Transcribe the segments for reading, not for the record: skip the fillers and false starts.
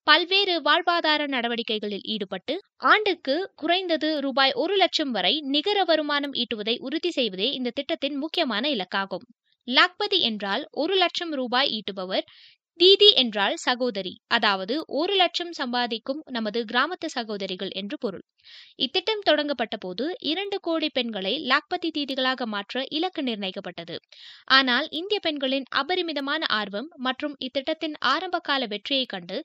பல்வேறு வாழ்வாதார நடவடிக்கைகளில் ஈடுபட்டு ஆண்டுக்கு குறைந்தது ரூபாய் 1,00,000 வரை நிகர வருமானம் ஈட்டுவதை உறுதி செய்வதே இந்த திட்டத்தின் முக்கியமான இலக்காகும். லாக்பதி என்றால் 1,00,000 ரூபாய் ஈட்டுபவர், தீதி என்றால் சகோதரி, அதாவது 1,00,000 சம்பாதிக்கும் நமது கிராமத்து சகோதரிகள் என்று பொருள். இத்திட்டம் தொடங்கப்பட்ட போது 2 கோடி பெண்களை லாக்பதி தீதிகளாக மாற்ற இலக்கு நிர்ணயிக்கப்பட்டது. ஆனால் இந்திய பெண்களின் அபரிமிதமான ஆர்வம் மற்றும் இத்திட்டத்தின் ஆரம்ப கால வெற்றியை கண்டு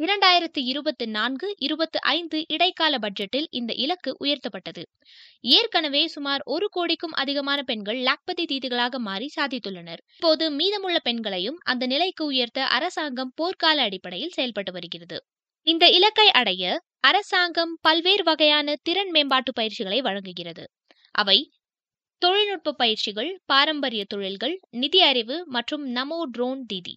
2024-25 இடைக்கால பட்ஜெட்டில் இந்த இலக்கு உயர்த்தப்பட்டது. ஏற்கனவே சுமார் 1 கோடிக்கும் அதிகமான பெண்கள் லாக்பதி தீதிகளாக மாறி சாதித்துள்ளனர். இப்போது மீதமுள்ள பெண்களையும் அந்த நிலைக்கு உயர்த்த அரசாங்கம் போர்க்கால அடிப்படையில் செயல்பட்டு வருகிறது. இந்த இலக்கை அடைய அரசாங்கம் பல்வேறு வகையான திறன் மேம்பாட்டு பயிற்சிகளை வழங்குகிறது. அவை தொழில்நுட்ப பயிற்சிகள், பாரம்பரிய தொழில்கள், நிதி அறிவு மற்றும் நமோ ட்ரோன் தீதி.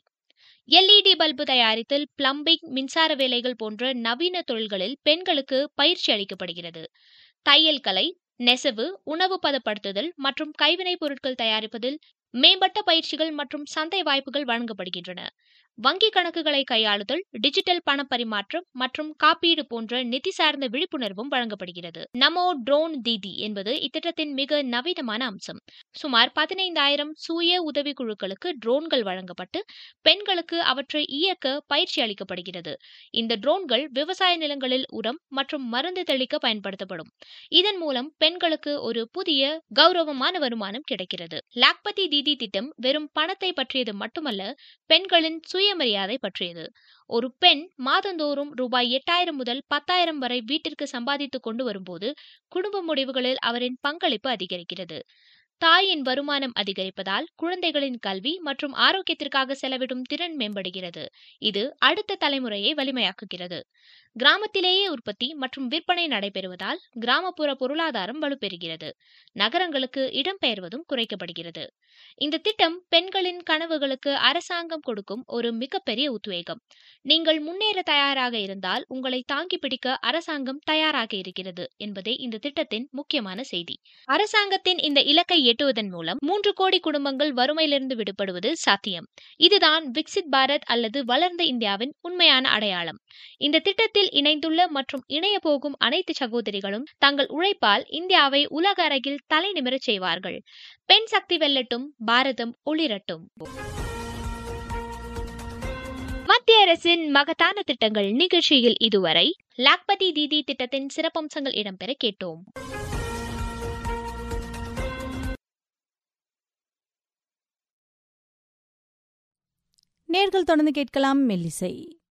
LED பல்பு தயாரித்தல், பிளம்பிங், மின்சார வேலைகள் போன்ற நவீன தொழில்களில் பெண்களுக்கு பயிற்சி அளிக்கப்படுகிறது. தையல் கலை, நெசவு, உணவு பதப்படுத்துதல் மற்றும் கைவினைப் பொருட்கள் தயாரிப்பதில் மேம்பட்ட பயிற்சிகள் மற்றும் சந்தை வாய்ப்புகள் வழங்கப்படுகின்றன. வங்கி கணக்குகளை கையாளுதல், டிஜிட்டல் பண பரிமாற்றம் மற்றும் காப்பீடு போன்ற நிதி சார்ந்த விழிப்புணர்வும் வழங்கப்படுகிறது. நமோ ட்ரோன் தீதி என்பது இத்திட்டத்தின் மிக நவீனமான அம்சம். சுமார் 15,000 சுய உதவிக்குழுக்களுக்கு ட்ரோன்கள் வழங்கப்பட்டு பெண்களுக்கு அவற்றை இயக்க பயிற்சி அளிக்கப்படுகிறது. இந்த ட்ரோன்கள் விவசாய நிலங்களில் உரம் மற்றும் மருந்து தெளிக்க பயன்படுத்தப்படும். இதன் மூலம் பெண்களுக்கு ஒரு புதிய கௌரவமான வருமானம் கிடைக்கிறது. லாக்பதி தீதி திட்டம் வெறும் பணத்தை பற்றியது மட்டுமல்ல, பெண்களின் சுயமரியாதை பற்றியது. ஒரு பெண் மாதந்தோறும் ரூபாய் 8,000 முதல் 10,000 வரை வீட்டிற்கு சம்பாதித்துக் கொண்டு வரும்போது குடும்ப முடிவுகளில் அவரின் பங்களிப்பு அதிகரிக்கிறது. தாயின் வருமானம் அதிகரிப்பதால் குழந்தைகளின் கல்வி மற்றும் ஆரோக்கியத்திற்காக செலவிடும் திறன் மேம்படுகிறது. இது அடுத்த தலைமுறையை வலிமையாக்குகிறது. கிராமத்திலேயே உற்பத்தி மற்றும் விற்பனை நடைபெறுவதால் கிராமப்புற பொருளாதாரம் வலுப்பெறுகிறது. நகரங்களுக்கு இடம்பெயர்வதும் குறைக்கப்படுகிறது. இந்த திட்டம் பெண்களின் கனவுகளுக்கு அரசாங்கம் கொடுக்கும் ஒரு மிகப்பெரிய உத்வேகம். நீங்கள் முன்னேற தயாராக இருந்தால் உங்களை தாங்கி பிடிக்க அரசாங்கம் தயாராக இருக்கிறது என்பதே இந்த திட்டத்தின் முக்கியமான செய்தி. அரசாங்கத்தின் இந்த இலக்கை எட்டுவதன் மூலம் 3 கோடி குடும்பங்கள் வறுமையிலிருந்து விடுபடுவது சாத்தியம். இதுதான் விக்சித் பாரத் அல்லது வளர்ந்த இந்தியாவின் உண்மையான அடையாளம். இந்த திட்டத்தில் இணைந்துள்ள மற்றும் இணைய போகும் அனைத்து சகோதரிகளும் தங்கள் உழைப்பால் இந்தியாவை உலக அரங்கில் தலை நிமிரச் செய்வார்கள். பெண் சக்தி வெல்லட்டும், பாரதம் ஒளிரட்டும். மத்திய அரசின் மகத்தான திட்டங்கள் நிகழ்ச்சியில் இதுவரை லாக்பதி தீதி திட்டத்தின் சிறப்பம்சங்கள் இடம்பெற கேட்டோம். நேர்கள் தொடர்ந்து கேட்கலாம் மெல்லிசை.